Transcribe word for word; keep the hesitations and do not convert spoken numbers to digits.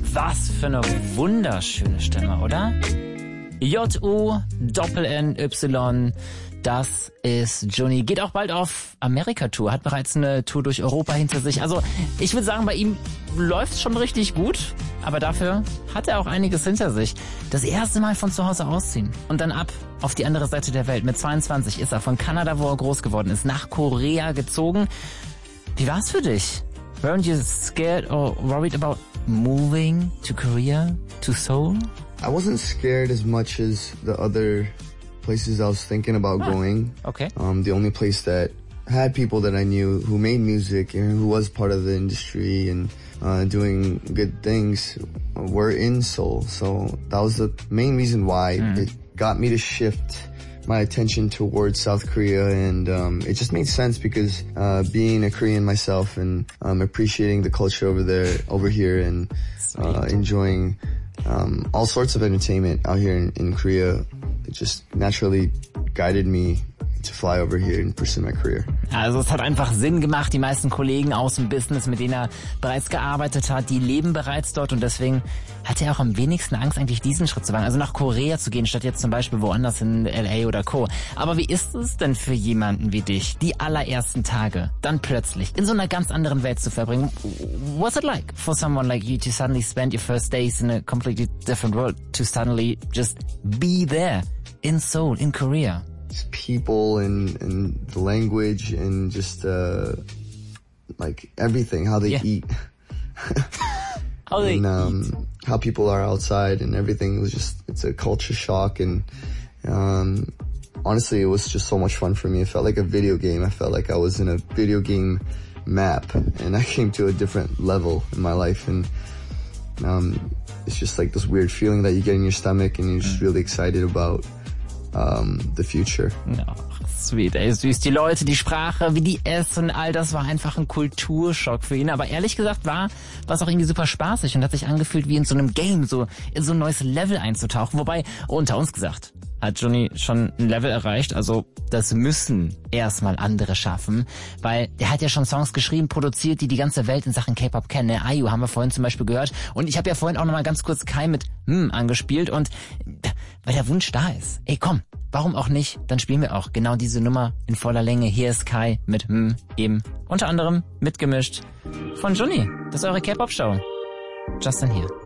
Was für eine wunderschöne Stimme, oder? J U N N Y, das ist Johnny. Geht auch bald auf Amerika-Tour, hat bereits eine Tour durch Europa hinter sich. Also ich würde sagen, bei ihm läuft's schon richtig gut, aber dafür hat er auch einiges hinter sich. Das erste Mal von zu Hause ausziehen und dann ab auf die andere Seite der Welt. Mit zweiundzwanzig ist er von Kanada, wo er groß geworden ist, nach Korea gezogen. Wie war's für dich? Weren't you scared or worried about moving to Korea, to Seoul? I wasn't scared as much as the other places I was thinking about ah, going. Okay. Um, the only place that had people that I knew who made music and who was part of the industry and uh, doing good things were in Seoul. So that was the main reason why mm. it got me to shift my attention towards South Korea, and um, it just made sense because uh, being a Korean myself and um, appreciating the culture over there, over here, and uh, enjoying um, all sorts of entertainment out here in, in Korea, it just naturally guided me to fly over here and pursue my career. Also es hat einfach Sinn gemacht. Die meisten Kollegen aus dem Business, mit denen er bereits gearbeitet hat, die leben bereits dort und deswegen hat er auch am wenigsten Angst, eigentlich diesen Schritt zu wagen. Also nach Korea zu gehen, statt jetzt zum Beispiel woanders in L A oder Co. Aber wie ist es denn für jemanden wie dich, die allerersten Tage dann plötzlich in so einer ganz anderen Welt zu verbringen? What's it like for someone like you to suddenly spend your first days in a completely different world, to suddenly just be there in Seoul, in Korea? Just people and, and the language and just uh like everything, how they yeah. eat. How they and, um, eat. How people are outside and everything. It was just, it's a culture shock, and um honestly it was just so much fun for me. It felt like a video game. I felt like I was in a video game map and I came to a different level in my life, and um it's just like this weird feeling that you get in your stomach and you're just really excited about Um, the future. Ja, sweet, ey, süß. Die Leute, die Sprache, wie die essen, all das war einfach ein Kulturschock für ihn. Aber ehrlich gesagt war es auch irgendwie super spaßig und hat sich angefühlt, wie in so einem Game, so in so ein neues Level einzutauchen. Wobei, unter uns gesagt, hat Johnny schon ein Level erreicht. Also das müssen erstmal andere schaffen, weil er hat ja schon Songs geschrieben, produziert, die die ganze Welt in Sachen K-Pop kennen. Ne? I U haben wir vorhin zum Beispiel gehört. Und ich habe ja vorhin auch nochmal ganz kurz Kai mit Hm angespielt. Und weil der Wunsch da ist. Ey, komm, warum auch nicht? Dann spielen wir auch genau diese Nummer in voller Länge. Hier ist Kai mit Hm, eben unter anderem mitgemischt von Johnny. Das ist eure K-Pop-Show. Justin hier.